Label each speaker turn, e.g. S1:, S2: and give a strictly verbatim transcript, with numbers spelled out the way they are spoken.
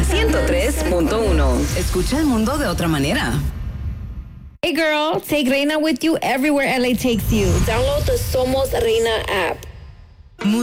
S1: ciento tres punto uno.
S2: Escucha el mundo de otra manera.
S3: Hey girl, take Reina with you everywhere L A takes you. Download the Somos Reina app.